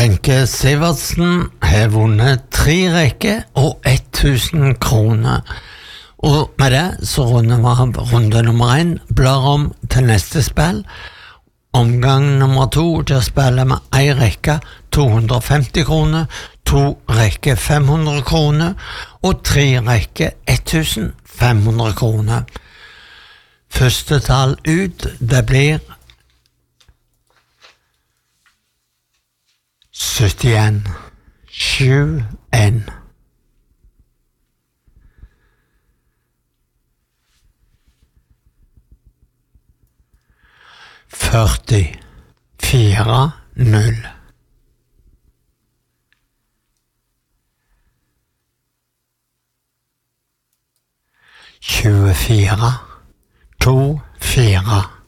Wenche Sivertsen har vunnet 3 rekker og 1000 kroner. Og med det så runder vi av runde nummer 1, blar om til neste spill. Omgang nummer 2, der spiller vi 1 rekke 250 kroner, 2 rekker 500 kroner og 3 rekker 1500 kroner. Første tall ut, det blir 71, 71. Førti, 4, 0. 24, 2, 4.